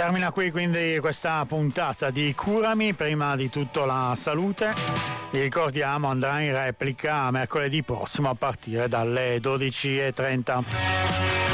Termina qui quindi questa puntata di Curami, prima di tutto la salute. Vi ricordiamo, andrà in replica mercoledì prossimo a partire dalle 12:30.